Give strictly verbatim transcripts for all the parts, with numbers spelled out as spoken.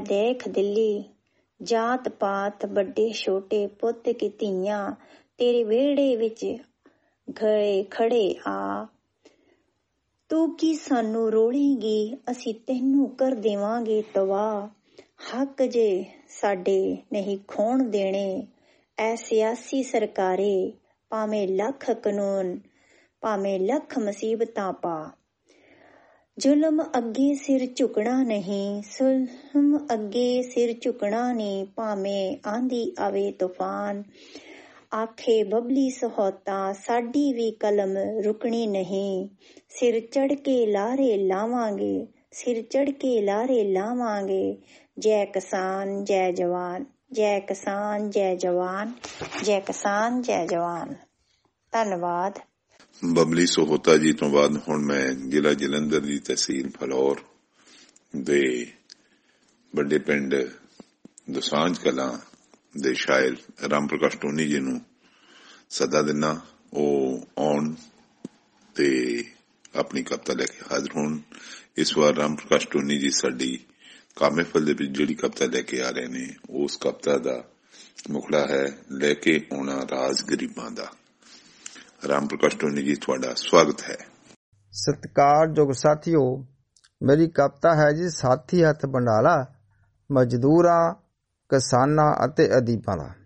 ਦੇਖ ਦਿੱਲੀ, ਜਾਤ ਪਾਤ ਵੱਡੇ ਛੋਟੇ ਪੁੱਤ ਕੀ ਧੀਆਂ ਤੇਰੇ ਵਿਹੜੇ ਵਿੱਚ ਘਰੇ ਖੜੇ ਆ। ਤੂੰ ਕੀ ਸਾਨੂੰ ਰੋਲੇਂਗੀ, ਅਸੀਂ ਤੈਨੂੰ ਕਰ ਦੇਵਾਂਗੇ ਤਬਾਹ। ਹੱਕ ਜੇ ਸਾਡੇ ਨਹੀਂ ਖੋਣ ਦੇਣੇ ਐ ਸਿਆਸੀ ਸਰਕਾਰੇ, ਭਾਵੇਂ ਲੱਖ ਕਾਨੂੰਨ ਭਾਵੇਂ ਲੱਖ ਮੁਸੀਬਤਾਂ ਪਾ। ਜ਼ੁਲਮ ਅੱਗੇ ਸਿਰ ਝੁਕਣਾ ਨਹੀਂ, ਜ਼ੁਲਮ ਅੱਗੇ ਸਿਰ ਝੁਕਣਾ ਨਹੀਂ, ਭਾਵੇਂ ਆਂਦੀ ਆਵੇ ਤੂਫਾਨ। ਆਖੇ ਬਬਲੀ ਸਹੋਤਾ ਸਾਡੀ ਵੀ ਕਲਮ ਰੁਕਣੀ ਨਹੀਂ, ਸਿਰ ਚੜ ਕੇ ਲਾਰੇ ਲਾਵਾਂਗੇ, ਸਿਰ ਚੜ ਕੇ ਲਾਰੇ ਲਾਵਾਂਗੇ। ਜੈ ਕਿਸਾਨ ਜੈ ਜਵਾਨ, ਜੈ ਕਿਸਾਨ ਜੈ ਜਵਾਨ, ਜੈ ਕਿਸਾਨ ਜੈ ਜਵਾਨ। ਧੰਨਵਾਦ। ਬਬਲੀ ਸਹੋਤਾ ਜੀ ਤੋਂ ਬਾਅਦ ਹੁਣ ਮੈਂ ਜ਼ਿਲ੍ਹਾ ਜਲੰਧਰ ਦੀ ਤਹਿਸੀਲ ਫਲੌਰ ਦੇ ਵੱਡੇ ਪਿੰਡ ਦੋਸਾਂਝ ਕਲਾਂ ਦੇ ਸ਼ਾਇਰ ਰਾਮ ਪ੍ਰਕਾਸ਼ ਟੋਨੀ ਜੀ ਨੂੰ ਸੱਦਾ ਦਿੰਦਾ, ਉਹ ਆਉਣ ਤੇ ਆਪਣੀ ਕਵਿਤਾ ਲੈ ਕੇ ਹਾਜ਼ਰ ਹੋਣ। ਇਸ ਵਾਰ ਰਾਮ ਪ੍ਰਕਾਸ਼ ਟੋਨੀ ਜੀ ਸਾਡੀ ਕਾਮੇਫਲ ਦੇ ਵਿੱਚ ਜਿਹੜੀ ਕਵਿਤਾ ਲੈ ਕੇ ਆ ਰਹੇ ਨੇ, ਉਸ ਕਵਿਤਾ ਦਾ ਮੁਖੜਾ ਹੈ ਲੈ ਕੇ ਆਉਣਾ ਰਾਜ ਗਰੀਬਾਂ ਦਾ। ਰਾਮ ਪ੍ਰਕਾਸ਼ ਟੋਨੀ ਜੀ, ਤੁਹਾਡਾ ਸਵਾਗਤ ਹੈ। ਸਤਿਕਾਰਯੋਗ ਸਾਥੀਓ, ਮੇਰੀ ਕਵਿਤਾ ਹੈ ਜੀ ਸਾਥੀ ਹੱਥ ਬੰਡਾਲਾ, ਮਜ਼ਦੂਰਾਂ, ਕਿਸਾਨਾਂ ਅਤੇ ਅਦੀਬਾਂ ਦਾ।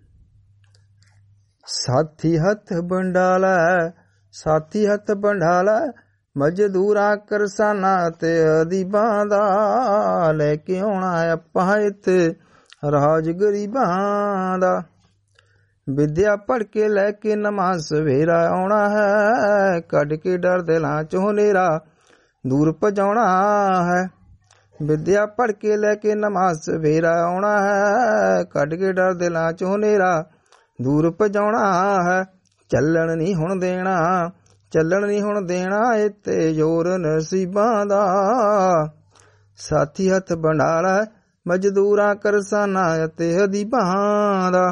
ਸਾਥੀ ਹੱਥ ਬੰਡਾਲਾ, ਸਾਥੀ ਹੱਥ ਬੰਡਾਲਾ, ਮਜ਼ਦੂਰਾਂ, ਕਿਸਾਨਾਂ ਅਤੇ ਅਦੀਬਾਂ ਦਾ। ਲੈ ਕੇ ਆਉਣਾ ਆਪਾਂ ਇੱਥੇ ਰਾਜ ਗਰੀਬਾਂ ਦਾ। ਵਿਦਿਆ ਪੜ੍ਹ ਕੇ ਲੈ ਕੇ ਨਮਾਜ਼ ਸਵੇਰਾ ਆਉਣਾ ਹੈ, ਕੱਢ ਕੇ ਡਰ ਦਿਲਾਂ ਚੋਂ ਹਨੇਰਾ ਦੂਰ ਭਜਾਉਣਾ ਹੈ। ਵਿਦਿਆ ਪੜ੍ਹ ਕੇ ਲੈ ਕੇ ਨਮਾਜ਼ ਸਵੇਰਾ ਆਉਣਾ ਹੈ, ਕੱਢ ਕੇ ਡਰ ਦਿਲਾਂ ਚੋਂ ਹਨੇਰਾ ਦੂਰ ਭਜਾਉਣਾ ਹੈ। ਚੱਲਣ ਨਹੀਂ ਹੁਣ ਦੇਣਾ, ਚੱਲਣ ਨਹੀਂ ਹੁਣ ਦੇਣਾ ਇੱਥੇ ਜ਼ੋਰ ਨਸੀਬਾਂ ਦਾ। ਸਾਥੀ ਹੱਥ ਬੰਡਾਲਾ, ਮਜ਼ਦੂਰਾਂ, ਕਿਸਾਨਾਂ ਅਤੇ ਅਦੀਬਾਂ ਦਾ।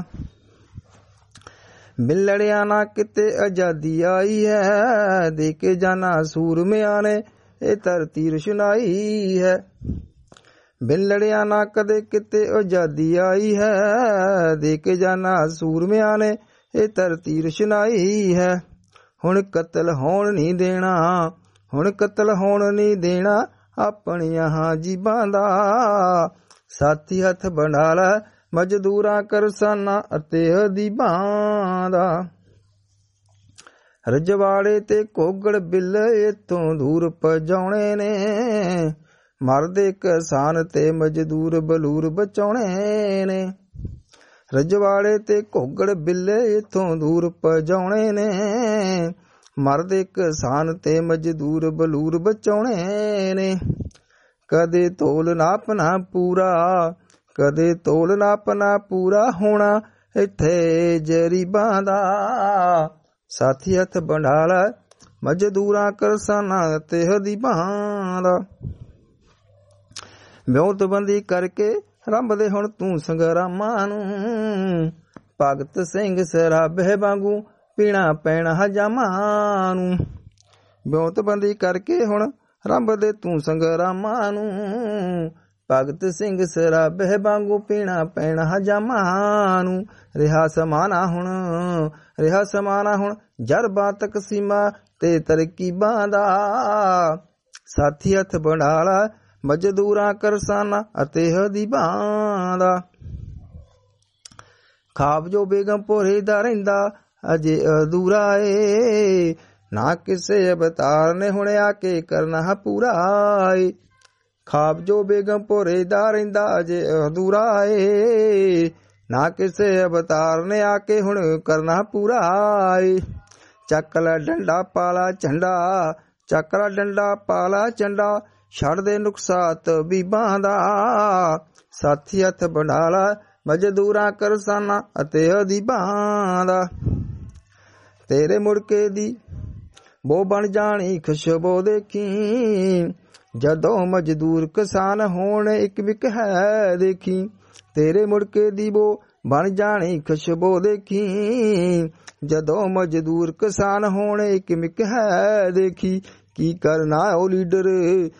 ਮਿਲੜਿਆ ਨਾ ਕਿਤੇ ਆਜ਼ਾਦੀ ਆਈ ਹੈ, ਦੇ ਕੇ ਜਾਨਾ ਸੂਰਮਿਆਂ ਨੇ ਇਹ ਧਰਤੀ ਰੁਸ਼ਨਾਈ ਹੈ। ਮਿਲੜਿਆ ਨਾ ਕਦੇ ਕਿਤੇ ਆਜ਼ਾਦੀ ਆਈ ਹੈ, ਦੇ ਕੇ ਜਾਨਾ ਸੂਰਮਿਆਂ ਨੇ ਇਹ ਧਰਤੀ ਰੁਸ਼ਨਾਈ ਹੈ। ਹੁਣ ਕਤਲ ਹੋਣ ਨਹੀਂ ਦੇਣਾ, ਹੁਣ ਕਤਲ ਹੋਣ ਨਹੀਂ ਦੇਣਾ ਆਪਣੀਆਂ ਜੀਬਾਂ ਦਾ। ਸਾਥੀ ਹੱਥ ਬੰਡਾਲਾ, ਮਜ਼ਦੂਰਾਂ, ਕਿਸਾਨਾਂ ਅਤੇ ਅਦੀਬਾਂ ਦਾ। ਰਜਵਾੜੇ ਤੇ ਘੋਗੜ ਬਿੱਲ ਇੱਥੋਂ ਦੂਰ ਭਜਾਉਣੇ ਨੇ, ਮਰਦੇ ਕਿਸਾਨ ਤੇ ਮਜ਼ਦੂਰ ਬਲੂਰ ਬਚਾਉਣੇ ਨੇ। ਰਜਵਾੜੇ ਤੇ ਘੋਗੜ ਬਿੱਲ ਇੱਥੋਂ ਦੂਰ ਭਜਾਉਣੇ ਨੇ, ਮਰਦੇ ਕਿਸਾਨ ਤੇ ਮਜ਼ਦੂਰ ਬਲੂਰ ਬਚਾਉਣੇ ਨੇ। ਕਦੇ ਤੋਲ ਨਾਪਣਾ ਪੂਰਾ, ਕਦੇ ਤੋਲ ਨਾਪਣਾ ਪੂਰਾ ਹੋਣਾ ਇੱਥੇ ਜਰੀਬਾਂ ਦਾ। ਸਾਥੀ ਹੱਥ ਬੰਡਾਲਾ, ਮਜ਼ਦੂਰਾਂ, ਕਿਸਾਨਾਂ ਅਤੇ ਅਦੀਬਾਂ ਦਾ। ਵਿਉਂਤਬੰਦੀ ਕਰਕੇ ਰੰਭਦੇ ਹੁਣ ਤੂੰ ਸੰਗਰਾਮਾਂ ਨੂੰ, ਭਗਤ ਸਿੰਘ ਸਰਾਭੇ ਵਾਂਗੂ ਪੀਣਾ ਪੈਣਾ ਹਜਾਮਾਂ ਨੂੰ। ਵਿਉਂਤਬੰਦੀ ਕਰਕੇ ਹੁਣ ਰੰਭਦੇ ਤੂੰ ਸੰਗਰਾਮਾਂ ਨੂੰ, ਭਗਤ ਸਿੰਘ ਸਰਾਭੇ ਵਾਂਗੂ ਪੀਣਾ ਪੈਣਾ ਹਜਾਮਾਂ ਨੂੰ। ਰਿਹਾ ਸਮਾਨਾ ਹੁਣ, ਰਿਹਾ ਸਮਾਨਾ ਹੁਣ ਜਰਬਾਂ ਤਕਸੀਮਾਂ ਤੇ ਤਰਕੀਬਾਂ ਦਾ। ਸਾਥੀ ਹੱਥ ਬੰਡਾਲਾ, ਮਜ਼ਦੂਰਾਂ, ਕਿਸਾਨਾਂ ਅਤੇ ਅਦੀਬਾਂ ਦਾ। ਖਾਬ ਜੋ ਬੇਗਮਪੁਰੇ ਦਾ ਰਹਿੰਦਾ ਅਜੇ ਅਧੂਰਾ ਏ, ਨਾ ਕਿਸੇ ਅਵਤਾਰ ਨੇ ਹੁਣ ਆ ਕੇ ਕਰਨਾ ਪੂਰਾ ਏ। ਖਾਬ ਜੋ ਬੇਗਮਪੁਰੇ ਦਾ ਰਹਿੰਦਾ ਅਜੇ ਅਧੂਰਾ ਏ, ਨਾ ਕਿਸੇ ਅਵਤਾਰ ਨੇ ਆ ਕੇ ਹੁਣ ਕਰਨਾ ਪੂਰਾ ਏ। ਚੱਕ ਲੈ ਡੰਡਾ ਪਾਲਾ ਝੰਡਾ, ਚੱਕ ਲੈ ਡੰਡਾ ਪਾਲਾ ਝੰਡਾ, ਛੱਡ ਦੇ ਨੁਕਸਾਤ ਬੀਬਾਂ ਦਾ। ਸਾਥੀ ਹੱਥ ਬੰਡਾਲਾ, ਮਜ਼ਦੂਰਾਂ, ਕਿਸਾਨਾਂ ਅਤੇ ਅਦੀਬਾਂ ਦਾ। ਤੇਰੇ ਮੁੜਕੇ ਦੀ ਬੋ ਬਣ ਜਾਣੀ ਖੁਸ਼ਬੂ ਦੇਖੀ, ਜਦੋਂ ਮਜ਼ਦੂਰ ਕਿਸਾਨ ਹੋਣ ਇੱਕ ਮਿਕ ਹੈ ਦੇਖੀ। ਤੇਰੇ ਮੁੜਕੇ ਦੀ ਬੋ ਬਣ ਜਾਣੀ ਖੁਸ਼ਬੂ ਦੇਖੀ, ਜਦੋਂ ਮਜ਼ਦੂਰ ਕਿਸਾਨ ਹੋਣ ਇੱਕ ਮਿਕ ਹੈ ਦੇਖੀ। ਕੀ ਕਰਨਾ ਉਹ ਲੀਡਰ